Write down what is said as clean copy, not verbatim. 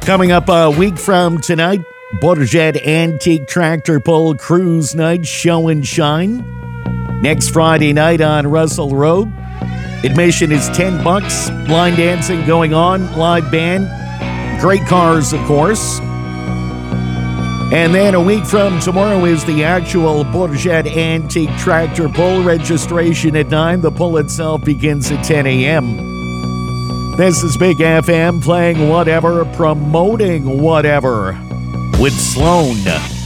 Coming up a week from tonight, Bourget Antique Tractor Pull Cruise Night Show and Shine. Next Friday night on Russell Road. Admission is $10. Line dancing going on. Live band. Great cars, of course. And then a week from tomorrow is the actual Bourget Antique Tractor Pull. Registration at 9. The pull itself begins at 10 a.m. This is Big FM playing whatever, promoting whatever with Sloan.